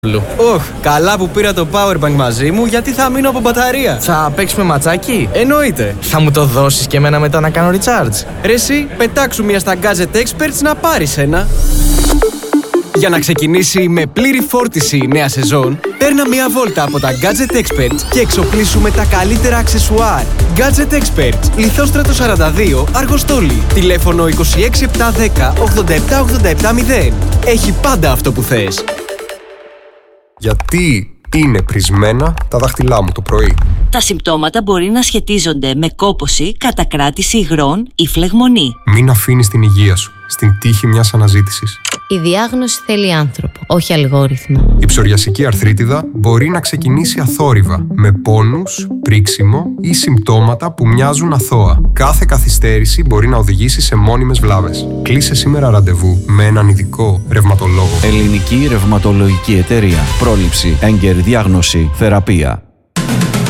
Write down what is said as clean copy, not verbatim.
Οχ, καλά που πήρα το powerbank μαζί μου, γιατί θα μείνω από μπαταρία. Θα παίξουμε ματσάκι? Εννοείται. Θα μου το δώσεις και εμένα μετά να κάνω recharge? Ρε εσύ, πετάξου μια στα Gadget Experts να πάρεις ένα. Για να ξεκινήσει με πλήρη φόρτιση η νέα σεζόν, παίρνα μια βόλτα από τα Gadget Experts και εξοπλίσου με τα καλύτερα αξεσουάρ. Gadget Experts, Λιθόστρατο 42, Αργοστόλη. Τηλέφωνο 26710 87870. Έχει πάντα αυτό που θες. Γιατί είναι πρισμένα τα δάχτυλά μου το πρωί? Τα συμπτώματα μπορεί να σχετίζονται με κόπωση, κατακράτηση υγρών ή φλεγμονή. Μην αφήνεις την υγεία σου στην τύχη μιας αναζήτησης. Η διάγνωση θέλει άνθρωπο, όχι αλγόριθμο. Η ψωριασική αρθρίτιδα μπορεί να ξεκινήσει αθόρυβα, με πόνους, πρίξιμο ή συμπτώματα που μοιάζουν αθώα. Κάθε καθυστέρηση μπορεί να οδηγήσει σε μόνιμες βλάβες. Κλείσε σήμερα ραντεβού με έναν ειδικό ρευματολόγο. Ελληνική Ρευματολογική Εταιρεία. Πρόληψη, έγκαιρη διάγνωση, θεραπεία.